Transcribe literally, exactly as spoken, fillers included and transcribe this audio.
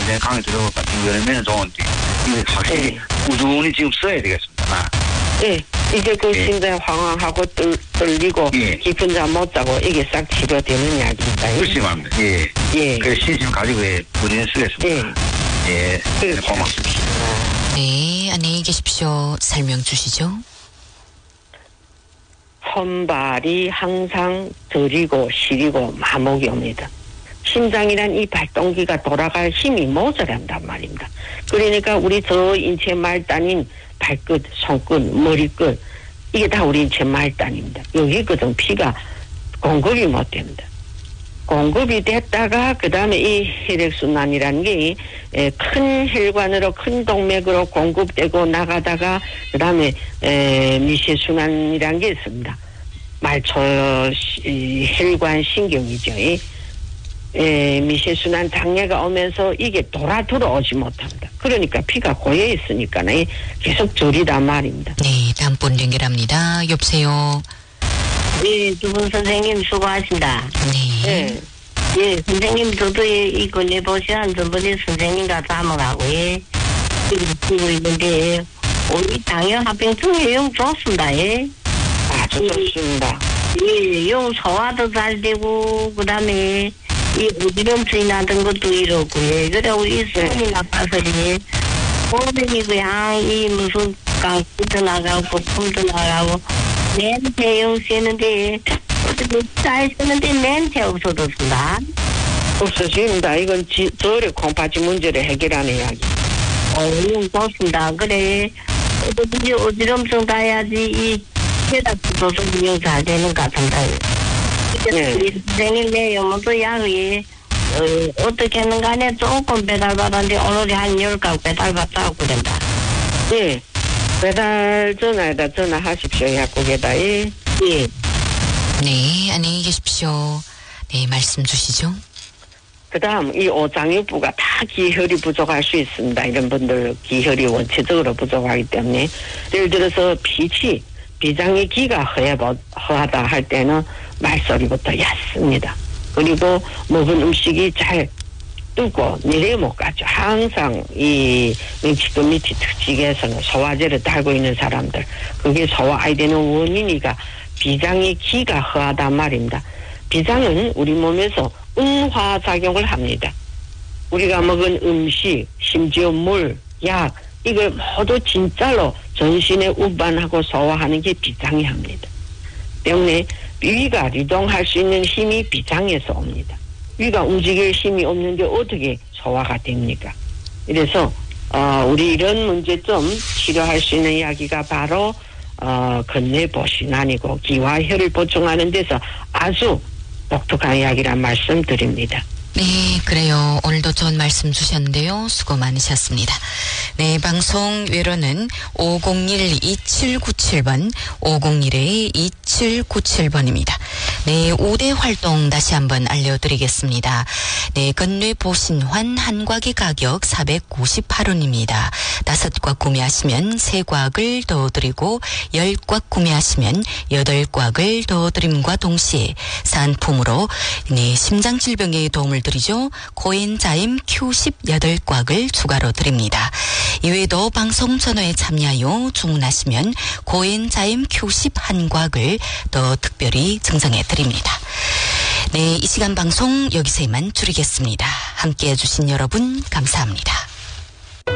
이제 강에 들어갈 것 같은 여름에는 좋은데 이게 확실히 네. 꾸준히 지금 써야 되겠습니다. 예, 이게 그 예. 심장 황황하고 떨, 떨리고 예. 깊은 잠 못 자고 이게 싹 치료되는 약입니다. 그렇지 말입니다. 예. 예. 그 신심 가지고 예, 꾸준히 쓰겠습니다. 예. 예. 고맙습니다. 네, 안녕히 계십시오. 설명 주시죠. 손발이 항상 저리고 시리고 마목이 옵니다. 심장이란 이 발동기가 돌아갈 힘이 모자란단 말입니다. 그러니까 우리 저 인체 말단인 발끝, 손끝, 머리끝 이게 다 우리 인체 말단입니다. 여기거든 피가 공급이 못 됩니다. 공급이 됐다가 그 다음에 이 혈액순환이라는 게 큰 혈관으로 큰 동맥으로 공급되고 나가다가 그 다음에 미세순환이라는 게 있습니다. 말초 혈관 신경이죠. 에, 미세순환 장애가 오면서 이게 돌아 들어오지 못합니다. 그러니까 피가 고여 있으니까 계속 저리단 말입니다. 네, 다음 분 연결합니다. 여보세요. 예, 두 분 선생님 수고하신다. 네. 예. 예, 선생님 저도 이 근래 보시한 저번에 선생님과 담으라고 예. 지금 쓰고 있는데 우리 당뇨 합병증에 용 좋습니다. 예. 아주 좋습니다. 예, 용 소화도 잘 되고 그다음에 이 어지럼증이 나던 것도 이렇고 예. 그래 우리 손이 나빠서 예. 몸이 그냥 이 무슨 강기도 나가고 품도 나가고 냄새 용쓰는데 어떻게 잘 쓰는데 냄새 없어졌습니다. 없어집니다. 이건 지, 저혈액 콩팥이 문제를 해결하는 이야기. 어, 좋습니다. 그래 어떻게 어지럼증 다야지 이 혈압도 조절 잘 되는 것 같습니다. 네. 우리 선생님 내 영어도 약이 어, 어떻게 하는 간에 조금 배달받았는데 오늘이 한 열 각 배달받다고 그런다. 예. 배달 전화에다 전화하십시오. 약국에다. 예. 예. 네, 안녕히 계십시오. 네, 말씀 주시죠. 그 다음 이 오장육부가 다 기혈이 부족할 수 있습니다. 이런 분들 기혈이 원체적으로 부족하기 때문에 예를 들어서 피치, 비장의 기가 허해, 허하다 할 때는 말소리부터 얕습니다. 그리고 먹은 음식이 잘 뜨고 내려 못 가죠. 항상 이 멕시코 밑이 특징에서는 소화제를 달고 있는 사람들 그게 소화 안 되는 원인이가 비장의 기가 허하단 말입니다. 비장은 우리 몸에서 운화작용을 합니다. 우리가 먹은 음식, 심지어 물, 약 이걸 모두 진짜로 전신에 운반하고 소화하는 게 비장이 합니다. 때문에 위가 유동할 수 있는 힘이 비장에서 옵니다. 위가 움직일 힘이 없는데 어떻게 소화가 됩니까? 이래서 어, 우리 이런 문제점 치료할 수 있는 이야기가 바로 어, 건뇌보신환이고 기와 혈을 보충하는 데서 아주 독특한 이야기란 말씀 드립니다. 네, 그래요. 오늘도 좋은 말씀 주셨는데요. 수고 많으셨습니다. 네, 방송 외로는 오공일 이칠구칠 번, 오공일 이칠구칠 번입니다. 네, 우대 활동 다시 한번 알려드리겠습니다. 네, 건뇌보신환 한 곽의 가격 사백구십팔 원입니다. 다섯 곽 구매하시면 세 곽을 더 드리고 열 곽 구매하시면 여덟 곽을 더 드림과 동시에 사은품으로 네, 심장질병에 도움을 드리죠. 코엔자임 큐 십팔 곽을 추가로 드립니다. 이외에도 방송 전화에 참여하여 주문하시면 코엔자임 큐 십일 곽을 더 특별히 증정해 드립니다. 네, 이 시간 방송 여기서 이만 줄이겠습니다. 함께해 주신 여러분 감사합니다.